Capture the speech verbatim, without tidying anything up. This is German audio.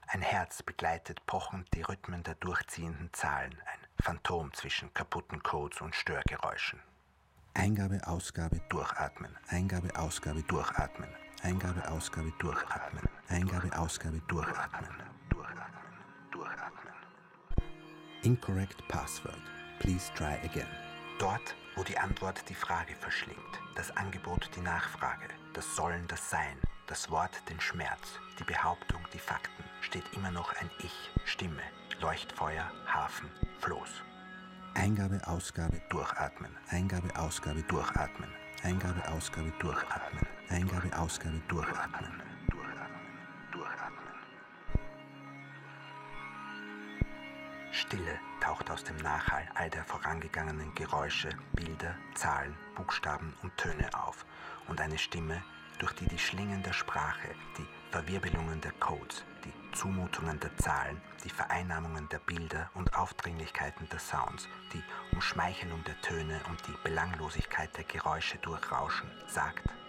Ein Herz begleitet pochend die Rhythmen der durchziehenden Zahlen, ein Phantom zwischen kaputten Codes und Störgeräuschen. Eingabe, Ausgabe, Durchatmen. Eingabe, Ausgabe, Durchatmen. Eingabe, Ausgabe, Durchatmen. Eingabe, Ausgabe, Durchatmen. Durchatmen. Durchatmen. Incorrect password. Please try again. Dort, wo die Antwort die Frage verschlingt, das Angebot die Nachfrage, das Sollen das Sein, das Wort den Schmerz, die Behauptung die Fakten, steht immer noch ein Ich, Stimme, Leuchtfeuer, Hafen, Floß. Eingabe, Ausgabe, Durchatmen. Eingabe, Ausgabe, Durchatmen. Eingabe, Ausgabe, Durchatmen. Eingabe, Ausgabe, Durchatmen. Durchatmen. Durchatmen. Stille taucht aus dem Nachhall all der vorangegangenen Geräusche, Bilder, Zahlen, Buchstaben und Töne auf und eine Stimme, durch die die Schlingen der Sprache, die Verwirbelungen der Codes, die Zumutungen der Zahlen, die Vereinnahmungen der Bilder und Aufdringlichkeiten der Sounds, die Umschmeichelung der Töne und die Belanglosigkeit der Geräusche durchrauschen, sagt: